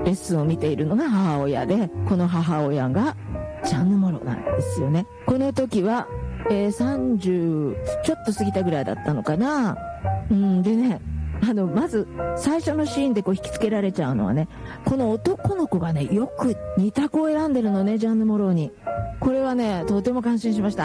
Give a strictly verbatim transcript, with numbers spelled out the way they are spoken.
レッスンを見ているのが母親で、この母親がジャンヌ・モロなんですよね。この時は、えー、さんじゅうちょっと過ぎたぐらいだったのかな。うんでね、あのまず最初のシーンでこう引きつけられちゃうのはね、この男の子がねよく似た子を選んでるのね、ジャンヌ・モローに。これはねとても感心しました。